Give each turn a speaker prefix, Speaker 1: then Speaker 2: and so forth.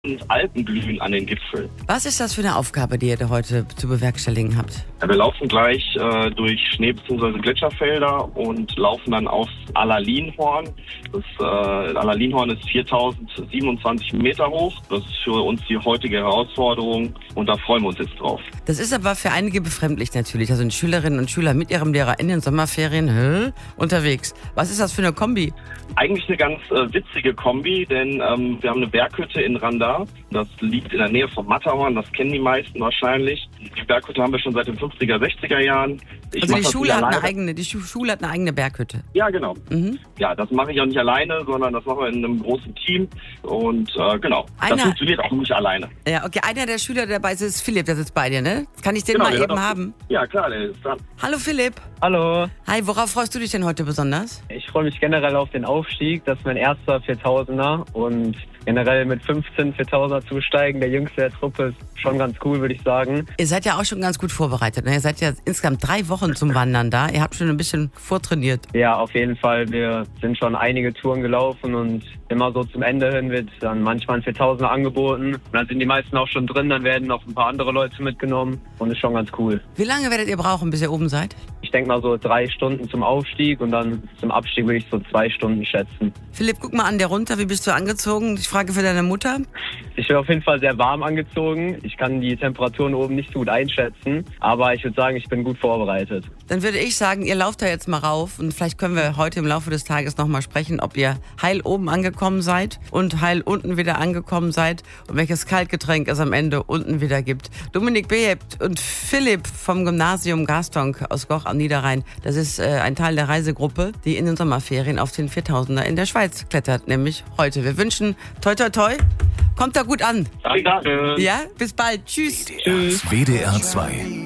Speaker 1: Alpenglühen an den Gipfel.
Speaker 2: Was ist das für eine Aufgabe, die ihr da heute zu bewerkstelligen habt?
Speaker 1: Ja, wir laufen gleich durch Schnee- bzw. Gletscherfelder und laufen dann aufs Allerlinhorn. Das Allerlinhorn ist 4027 Meter hoch. Das ist für uns die heutige Herausforderung und da freuen wir uns jetzt drauf.
Speaker 2: Das ist aber für einige befremdlich natürlich. Also die Schülerinnen und Schüler mit ihrem Lehrer in den Sommerferien unterwegs. Was ist das für eine Kombi?
Speaker 1: Eigentlich eine ganz witzige Kombi, denn wir haben eine Berghütte in Randa. Das liegt in der Nähe vom Matterhorn, das kennen die meisten wahrscheinlich. Die Berghütte haben wir schon seit den 50er, 60er Jahren.
Speaker 2: Also die Schule hat eine eigene Berghütte?
Speaker 1: Ja, genau.
Speaker 2: Mhm.
Speaker 1: Ja, das mache ich auch nicht alleine, sondern das machen wir in einem großen Team. Und genau, das funktioniert auch nicht alleine.
Speaker 2: Ja, okay, einer der Schüler, der dabei ist Philipp, der sitzt bei dir, ne? Kann ich den
Speaker 1: Genau,
Speaker 2: mal eben haben?
Speaker 1: Ja, klar, der ist dran.
Speaker 2: Hallo Philipp.
Speaker 3: Hallo.
Speaker 2: Hi, worauf freust du dich denn heute besonders?
Speaker 3: Ich freue mich generell auf den Aufstieg. Das ist mein erster 4000er und generell mit 15 4000er zu steigen, der jüngste der Truppe, ist schon ganz cool, würde ich sagen.
Speaker 2: Ihr seid ja auch schon ganz gut vorbereitet, ne? Ihr seid ja insgesamt 3 Wochen zum Wandern da. Ihr habt schon ein bisschen vortrainiert.
Speaker 3: Ja, auf jeden Fall. Wir sind schon einige Touren gelaufen und immer so zum Ende hin wird dann manchmal ein 4000er angeboten. Und dann sind die meisten auch schon drin, dann werden noch ein paar andere Leute mitgenommen und ist schon ganz cool.
Speaker 2: Wie lange werdet ihr brauchen, bis ihr oben seid?
Speaker 3: Ich denke mal so 3 Stunden zum Aufstieg und dann zum Abstieg würde ich so 2 Stunden schätzen.
Speaker 2: Philipp, guck mal an der runter. Wie bist du angezogen? Ich frage für deine Mutter.
Speaker 3: Ich bin auf jeden Fall sehr warm angezogen. Ich kann die Temperaturen oben nicht so gut einschätzen, aber ich würde sagen, ich bin gut vorbereitet.
Speaker 2: Dann würde ich sagen, ihr lauft da jetzt mal rauf und vielleicht können wir heute im Laufe des Tages nochmal sprechen, ob ihr heil oben angekommen seid und heil unten wieder angekommen seid und welches Kaltgetränk es am Ende unten wieder gibt. Dominik Behept und Philipp vom Gymnasium Garstonk aus Goch am Niederrhein, das ist ein Teil der Reisegruppe, die in den Sommerferien auf den 4000er in der Schweiz klettert, nämlich heute. Wir wünschen toi toi toi, kommt da gut an.
Speaker 1: Danke.
Speaker 2: Ja, bis bald. Tschüss.
Speaker 4: WDR 2